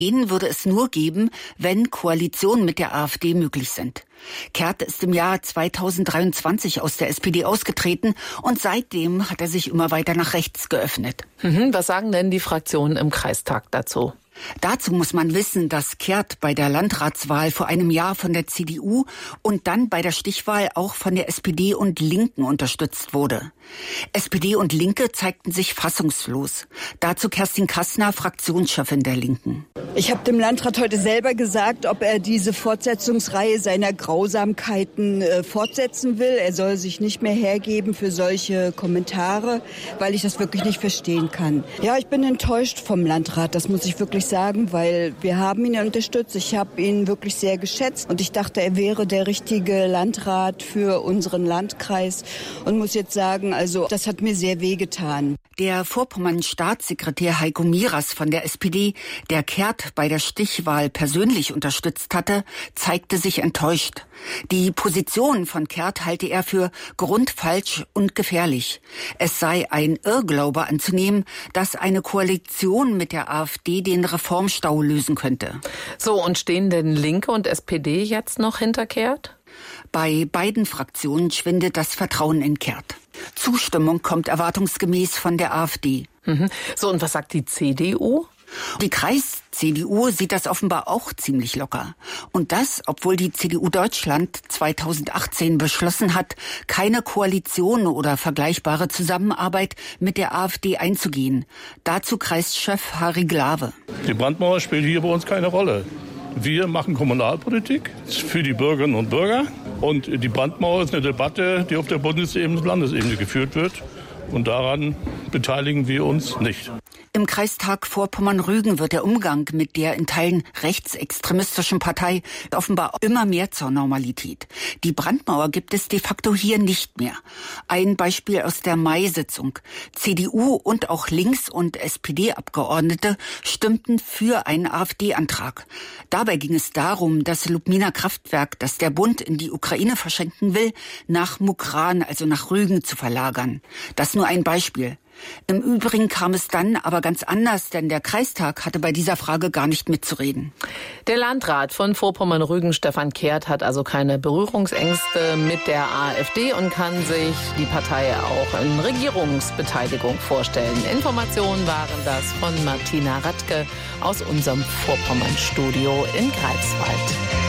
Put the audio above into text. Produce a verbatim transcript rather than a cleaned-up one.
Den würde es nur geben, wenn Koalitionen mit der AfD möglich sind. Kehrt ist im Jahr zweitausenddreiundzwanzig aus der S P D ausgetreten und seitdem hat er sich immer weiter nach rechts geöffnet. Mhm, was sagen denn die Fraktionen im Kreistag dazu? Dazu muss man wissen, dass Kehrt bei der Landratswahl vor einem Jahr von der C D U und dann bei der Stichwahl auch von der S P D und Linken unterstützt wurde. S P D und Linke zeigten sich fassungslos. Dazu Kerstin Kastner, Fraktionschefin der Linken. Ich habe dem Landrat heute selber gesagt, ob er diese Fortsetzungsreihe seiner Grausamkeiten äh, fortsetzen will. Er soll sich nicht mehr hergeben für solche Kommentare, weil ich das wirklich nicht verstehen kann. Ja, ich bin enttäuscht vom Landrat, das muss ich wirklich sagen, weil wir haben ihn unterstützt. Ich habe ihn wirklich sehr geschätzt und ich dachte, er wäre der richtige Landrat für unseren Landkreis und muss jetzt sagen, also das hat mir sehr wehgetan. Der Vorpommern-Staatssekretär Heiko Miras von der S P D, der Kehrt bei der Stichwahl persönlich unterstützt hatte, zeigte sich enttäuscht. Die Position von Kehrt halte er für grundfalsch und gefährlich. Es sei ein Irrglaube anzunehmen, dass eine Koalition mit der AfD den Reformstau lösen könnte. So, und stehen denn Linke und S P D jetzt noch hinter Kehrt? Bei beiden Fraktionen schwindet das Vertrauen in Kehrt. Zustimmung kommt erwartungsgemäß von der AfD. Mhm. So, und was sagt die C D U? Die Kreis-C D U sieht das offenbar auch ziemlich locker. Und das, obwohl die C D U Deutschland zweitausendachtzehn beschlossen hat, keine Koalition oder vergleichbare Zusammenarbeit mit der AfD einzugehen. Dazu Kreischef Harry Glawe. Die Brandmauer spielt hier bei uns keine Rolle. Wir machen Kommunalpolitik für die Bürgerinnen und Bürger. Und die Brandmauer ist eine Debatte, die auf der Bundesebene und Landesebene geführt wird. Und daran beteiligen wir uns nicht. Im Kreistag Vorpommern-Rügen wird der Umgang mit der in Teilen rechtsextremistischen Partei offenbar immer mehr zur Normalität. Die Brandmauer gibt es de facto hier nicht mehr. Ein Beispiel aus der Mai-Sitzung. C D U und auch Links- und S P D-Abgeordnete stimmten für einen AfD-Antrag. Dabei ging es darum, das Lubminer-Kraftwerk, das der Bund in die Ukraine verschenken will, nach Mukran, also nach Rügen, zu verlagern. Das nur ein Beispiel. Im Übrigen kam es dann aber ganz anders, denn der Kreistag hatte bei dieser Frage gar nicht mitzureden. Der Landrat von Vorpommern-Rügen, Stefan Kehrt, hat also keine Berührungsängste mit der AfD und kann sich die Partei auch in Regierungsbeteiligung vorstellen. Informationen waren das von Martina Radke aus unserem Vorpommern-Studio in Greifswald.